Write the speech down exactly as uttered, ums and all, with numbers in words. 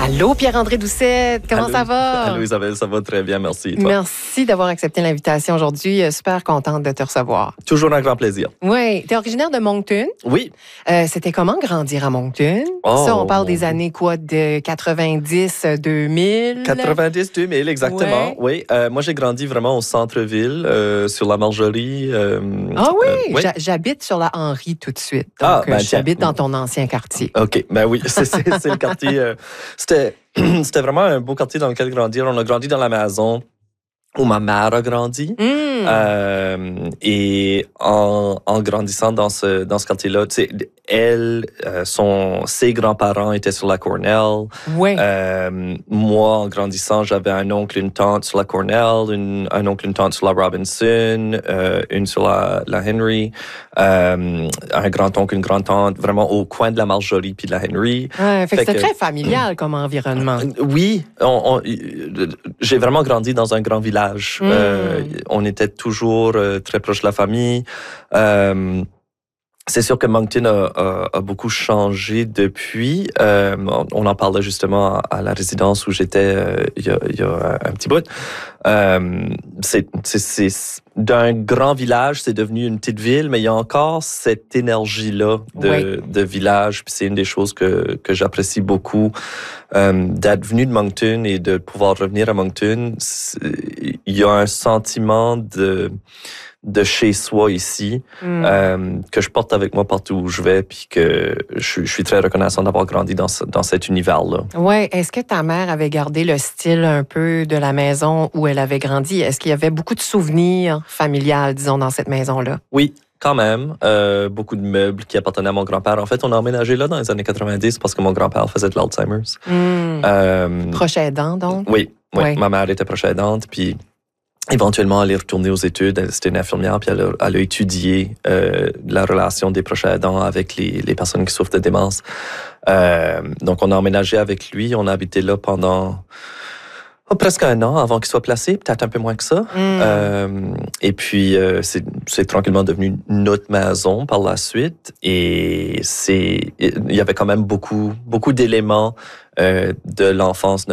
Allô, Pierre-André Doucette, comment Allô, ça va? Allô, Isabelle, ça va très bien, merci. Toi? Merci d'avoir accepté l'invitation aujourd'hui. Super contente de te recevoir. Toujours un grand plaisir. Oui, tu es originaire de Moncton. Oui. Euh, C'était comment grandir à Moncton? Oh, ça, on parle des Dieu. années quoi, de quatre-vingt-dix, deux mille? quatre-vingt-dix, deux mille, exactement. Ouais. Oui, euh, moi j'ai grandi vraiment au centre-ville, euh, sur la Marjorie. Euh, Ah oui, euh, oui. J'ha- j'habite sur la Henri tout de suite. Donc, Ah, ben, euh, tiens. j'habite dans ton ancien quartier. OK, ben oui, c'est c'est- c'est le quartier. euh, C'était c'était vraiment un beau quartier dans lequel grandir. On a grandi dans la maison où ma mère a grandi. Hum. Euh, et en, en grandissant dans ce, dans ce quartier-là, tu sais, elle, euh, son, ses grands-parents étaient sur la Cornell. Oui. Euh, moi, en grandissant, j'avais un oncle, une tante sur la Cornell, une, un oncle, une tante sur la Robinson, euh, une sur la, la Henry, euh, un grand-oncle, une grand-tante, vraiment au coin de la Marjorie puis de la Henry. Ouais, fait que Fait c'était que- très familial comme environnement. Oui, on, on, j'ai vraiment grandi dans un grand village. Mm. Euh, on était toujours euh, très proche de la famille. Euh, c'est sûr que Moncton a, a, a beaucoup changé depuis. Euh, on en parlait justement à, à la résidence où j'étais euh, il, y a, il y a un petit bout. Euh, c'est, c'est, c'est, d'un grand village, c'est devenu une petite ville, mais il y a encore cette énergie-là de, Oui. de village. Puis c'est une des choses que, que j'apprécie beaucoup. Euh, d'être venu de Moncton et de pouvoir revenir à Moncton, c'est- il y a un sentiment de de chez soi ici, Mm. euh, que je porte avec moi partout où je vais, puis que je, suis- je suis très reconnaissant d'avoir grandi dans, ce- dans cet univers-là. Oui. Est-ce que ta mère avait gardé le style un peu de la maison où elle avait grandi? Est-ce qu'il y avait beaucoup de souvenirs familiales, disons, dans cette maison-là? Oui, quand même. Euh, beaucoup de meubles qui appartenaient à mon grand-père. En fait, on a emménagé là dans les années quatre-vingt-dix parce que mon grand-père faisait de l'Alzheimer's. Mm. Euh, Proche aidant, donc? oui, oui. Ouais. Ma mère était proche aidante, puis éventuellement, elle est retournée aux études. Elle, c'était une infirmière, puis elle a, elle a étudié euh, la relation des proches aidants avec les, les personnes qui souffrent de démence. Euh, donc, on a emménagé avec lui. On a habité là pendant oh, presque un an avant qu'il soit placé, peut-être un peu moins que ça. Mm. Euh, et puis, euh, c'est, c'est tranquillement devenu notre maison par la suite. Et c'est, il y avait quand même beaucoup, beaucoup d'éléments euh, de l'enfance